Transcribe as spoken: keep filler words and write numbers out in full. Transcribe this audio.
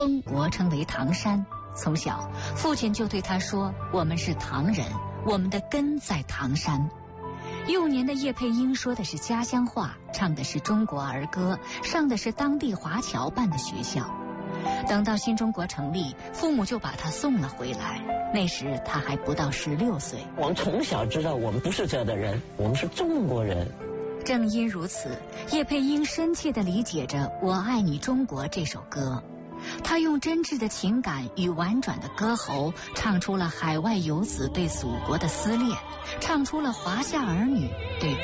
中国称为唐山。从小，父亲就对他说：“我们是唐人，我们的根在唐山。”幼年的叶佩英说的是家乡话，唱的是中国儿歌，上的是当地华侨办的学校。等到新中国成立，父母就把他送了回来。那时他还不到十六岁。 我们从小知道我们不是这样的人，我们是中国人。 正因如此，叶佩英深切地理解着《我爱你中国》这首歌。他用真挚的情感与婉转的歌喉，唱出了海外游子对祖国的思恋，唱出了华夏儿女对